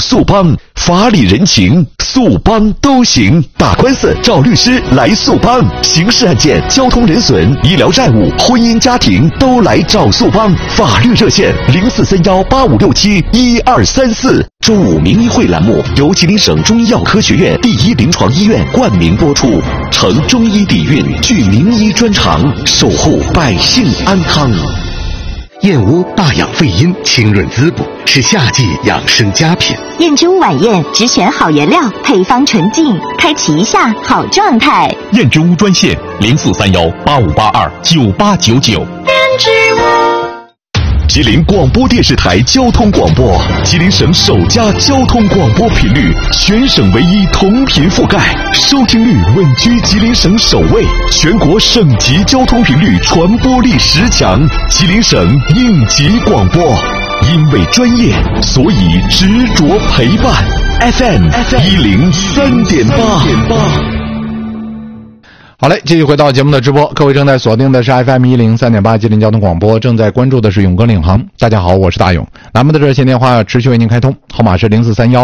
速帮，法理人情，速帮都行。打官司找律师来速帮，刑事案件、交通人损、医疗债务、婚姻家庭都来找速帮。法律热线043185671234。中午名医会栏目由吉林省中医药科学院第一临床医院冠名播出，承中医底蕴，具名医专长，守护百姓安康。 燕窝大养肺阴，清润滋补，是夏季养生佳品。 燕之屋晚宴只选好原料，配方纯净，开启一下好状态。 燕之屋专线043185829899。燕之屋。 吉林广播电视台交通广播，吉林省首家交通广播频率，全省唯一同频覆盖，收听率稳居吉林省首位，全国省级交通频率传播力10强，吉林省应急广播。因为专业，所以执着陪伴。FM 103.8。 好嘞，继续回到节目的直播，各位正在锁定的是 FM 103.8吉林交通广播，正在关注的是勇哥领航。大家好，我是大勇。栏目的热线电话持续为您开通，号码是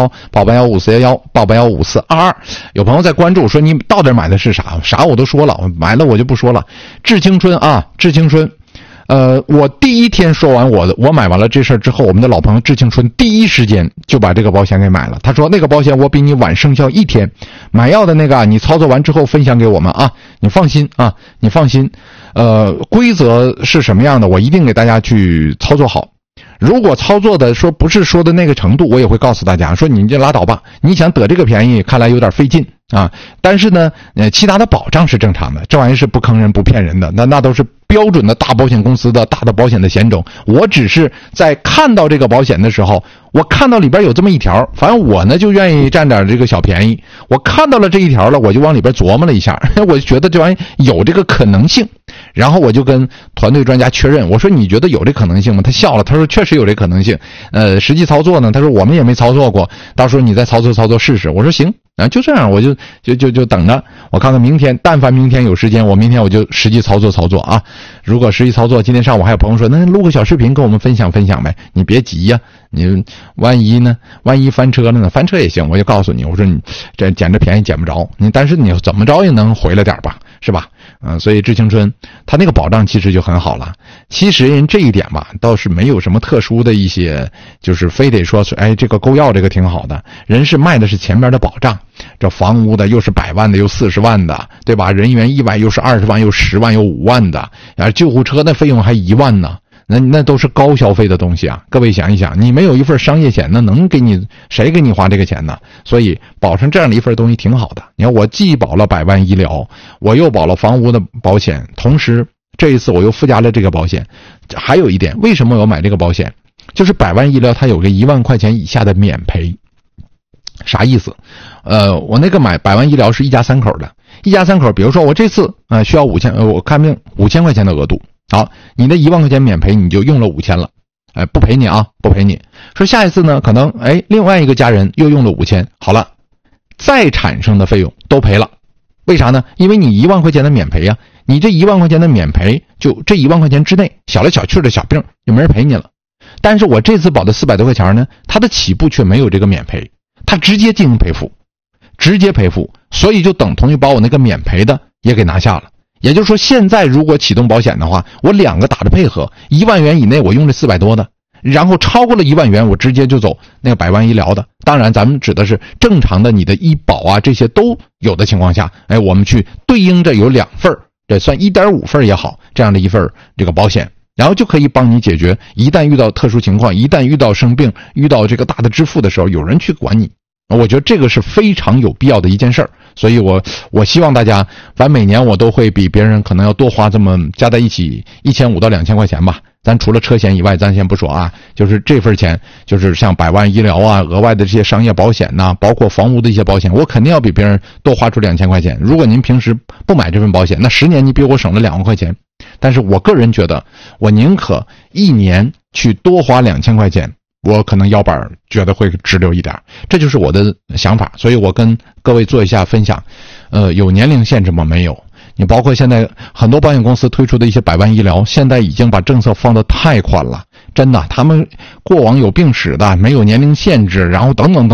043188154188155422。有朋友在关注说你到底买的是啥？啥我都说了，买了我就不说了。致青春啊，致青春。我第一天说完我买完了这事儿之后，我们的老朋友致青春第一时间就把这个保险给买了。他说那个保险我比你晚生效1天，买药的那个你操作完之后分享给我们啊，你放心啊，你放心。规则是什么样的，我一定给大家去操作好。如果操作的说不是说的那个程度，我也会告诉大家说你就拉倒吧，你想得这个便宜看来有点费劲啊。但是呢其他的保障是正常的，这玩意是不坑人不骗人的，那都是标准的大保险公司的大的保险的险种。我只是在看到这个保险的时候，我看到里边有这么一条，反正我呢就愿意占点这个小便宜，我看到了这一条了，我就往里边琢磨了一下，我就觉得这玩意有这个可能性，然后我就跟团队专家确认，我说你觉得有这可能性吗？他笑了，他说确实有这可能性。实际操作呢，他说我们也没操作过，到时候你再操作试试。我说行啊，就这样，我就等着，我看看明天，但凡明天有时间，我明天我就实际操作啊。如果实际操作，今天上午还有朋友说，那录个小视频跟我们分享呗，你别急呀，你万一翻车了呢？翻车也行，我就告诉你，我说你这捡这便宜捡不着，但是你怎么着也能回来点吧，是吧？所以致青春他那个保障其实就很好了。其实人这一点吧，倒是没有什么特殊的一些，就是非得说这个购药这个挺好的，人是卖的是前面的保障，这房屋的又是100万的，又40万的，对吧？人员意外又是20万，又10万，又5万的，救护车的费用还1万呢。那都是高消费的东西啊！各位想一想，你没有一份商业险，那能给你谁给你花这个钱呢？所以保上这样的一份东西挺好的。你看，我既保了100万医疗，我又保了房屋的保险，同时这一次我又附加了这个保险。还有一点，为什么我要买这个保险？就是100万医疗它有个1万块钱以下的免赔。啥意思？我那个买100万医疗是一家3口的，一家3口，比如说我这次需要5000，我看病5000块钱的额度。好，你的1万块钱免赔你就用了5000了，不赔你啊，不赔你。说下一次呢，可能另外一个家人又用了5000，好了，再产生的费用都赔了。为啥呢？因为你1万块钱的免赔啊，你这1万块钱的免赔，就这1万块钱之内，小来小去的小病就没人赔你了。但是我这次保的400多块钱呢，它的起步却没有这个免赔，它直接进行赔付，所以就等同于把我那个免赔的也给拿下了。也就是说，现在如果启动保险的话，我2个打着配合，1万元以内我用这400多的，然后超过了1万元我直接就走那个100万医疗的。当然咱们指的是正常的，你的医保啊这些都有的情况下，我们去对应着有2份，这算1.5份也好，这样的一份这个保险，然后就可以帮你解决一旦遇到特殊情况，一旦遇到生病，遇到这个大的支付的时候，有人去管你。我觉得这个是非常有必要的一件事儿，所以我希望大家，反正每年我都会比别人可能要多花这么加在一起1500到2000块钱吧。咱除了车险以外，咱先不说啊，就是这份钱，就是像100万医疗啊，额外的这些商业保险呐，包括房屋的一些保险，我肯定要比别人多花出2000块钱。如果您平时不买这份保险，那10年你比我省了2万块钱。但是我个人觉得，我宁可1年去多花2000块钱。我可能腰板觉得会直溜一点，这就是我的想法，所以我跟各位做一下分享。有年龄限制吗？没有。你包括现在很多保险公司推出的一些100万医疗，现在已经把政策放得太宽了，真的，他们过往有病史的，没有年龄限制，然后等等。